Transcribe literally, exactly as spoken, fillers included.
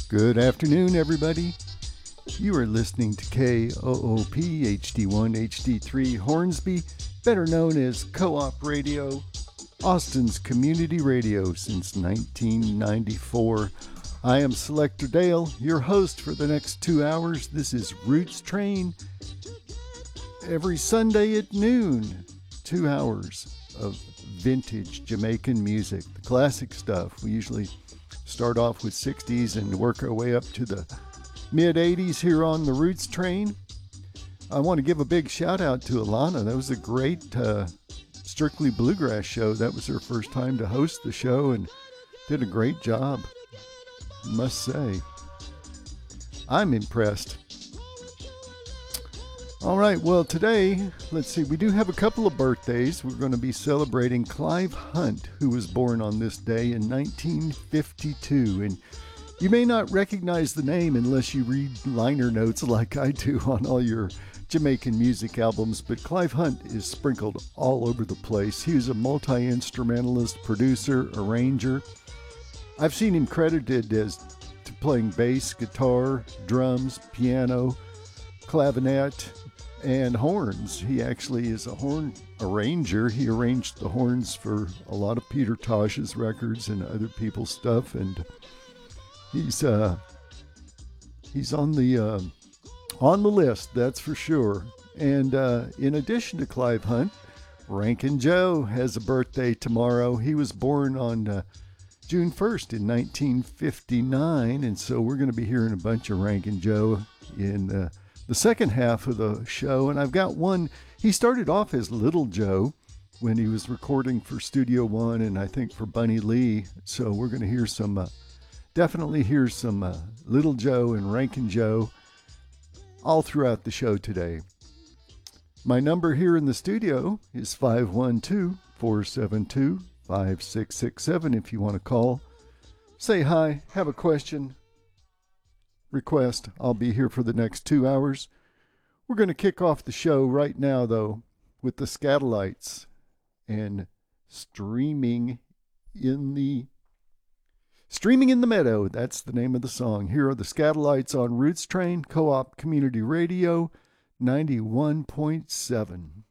Good afternoon, everybody. You are listening to K O O P H D one H D three Hornsby, better known as Co-op Radio, Austin's community radio since nineteen ninety-four. I am Selector Dale, your host for the next two hours. This is Roots Train. Every Sunday at noon, two hours of vintage Jamaican music, the classic stuff. We usually start off with sixties and work our way up to the mid eighties here on the Roots Train. I want to give a big shout out to Alana. That was a great uh, Strictly Bluegrass show. That was her first time to host the show and did a great job, must say. I'm impressed. All right, well, today, let's see, we do have a couple of birthdays. We're going to be celebrating Clive Hunt, who was born on this day in nineteen fifty-two. And you may not recognize the name unless you read liner notes like I do on all your Jamaican music albums, but Clive Hunt is sprinkled all over the place. He was a multi-instrumentalist, producer, arranger. I've seen him credited as to playing bass, guitar, drums, piano, clavinet, and horns. He actually is a horn arranger. He arranged the horns for a lot of Peter Tosh's records and other people's stuff, and he's uh he's on the uh, on the list, that's for sure. And uh, in addition to Clive Hunt, Rankin Joe has a birthday tomorrow. He was born on uh, June first in nineteen fifty-nine, and so we're going to be hearing a bunch of Rankin Joe in uh, the second half of the show. And I've got one. He started off as Little Joe when he was recording for Studio One and I think for Bunny Lee. So we're going to hear some, uh, definitely hear some uh, Little Joe and Rankin Joe all throughout the show today. My number here in the studio is five one two, four seven two, five six six seven if you want to call. Say hi, have a question, request. I'll be here for the next two hours. We're going to kick off the show right now, though, with the Skatalites and Streaming in the Streaming in the Meadow. That's the name of the song. Here are the Skatalites on Roots Train, Co-op Community Radio, ninety-one point seven.